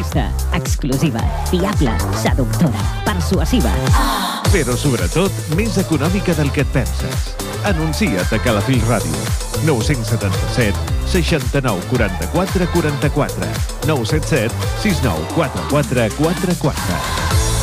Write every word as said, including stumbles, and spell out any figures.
Robusta, exclusiva, fiable, seductora, persuasiva. Però sobretot, més econòmica del que et penses. Anuncia't a Calafell Ràdio. nou set set, seixanta-nou, quaranta-quatre, quaranta-quatre. nou set set, sis nou quatre quatre quatre quatre.